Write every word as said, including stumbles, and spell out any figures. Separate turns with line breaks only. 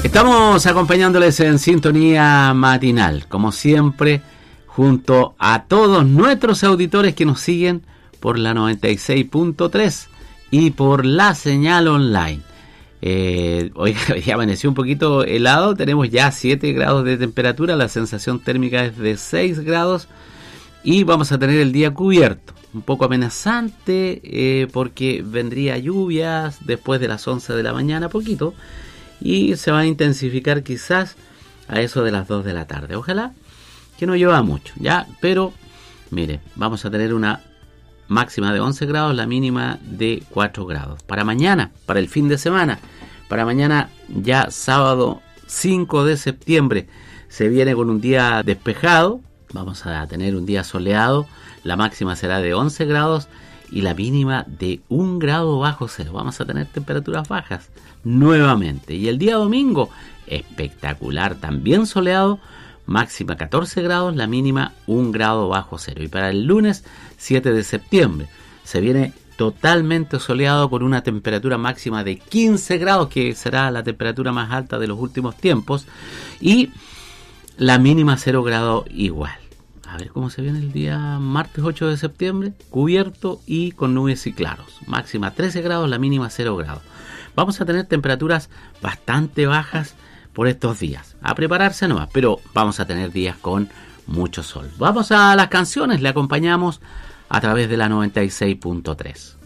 Estamos acompañándoles en sintonía matinal, como siempre, junto a todos nuestros auditores que nos siguen por la noventa y seis punto tres y por la señal online. Eh, hoy ya amaneció un poquito helado, tenemos ya siete grados de temperatura, la sensación térmica es de seis grados y vamos a tener el día cubierto, un poco amenazante eh, porque vendría lluvias después de las once de la mañana, poquito, y se va a intensificar quizás a eso de las dos de la tarde. Ojalá que no llueva mucho, ya, pero mire, vamos a tener una máxima de once grados, la mínima de cuatro grados. Para mañana, para el fin de semana, para mañana ya sábado cinco de septiembre, se viene con un día despejado, vamos a tener un día soleado, la máxima será de once grados y la mínima de un grado bajo cero. Vamos a tener temperaturas bajas nuevamente. Y el día domingo, espectacular, también soleado, máxima catorce grados, la mínima un grado bajo cero. Y para el lunes siete de septiembre se viene totalmente soleado con una temperatura máxima de quince grados, que será la temperatura más alta de los últimos tiempos, y la mínima cero grados igual. A ver cómo se viene el día martes ocho de septiembre, cubierto y con nubes y claros. Máxima trece grados, la mínima cero grados. Vamos a tener temperaturas bastante bajas por estos días. A prepararse nomás, pero vamos a tener días con mucho sol. Vamos a las canciones, le acompañamos a través de la noventa y seis punto tres.